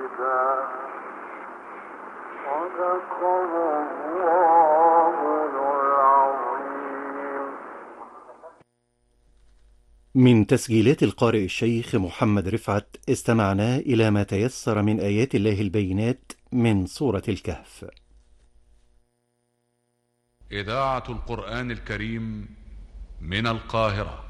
من تسجيلات القارئ الشيخ محمد رفعت استمعنا إلى ما تيسر من آيات الله البينات من سورة الكهف. إذاعة القرآن الكريم من القاهرة.